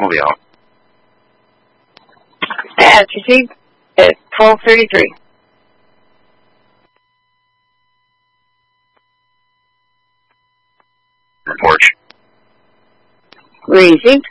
We'll be out. That's received at 12:33. Report. Received.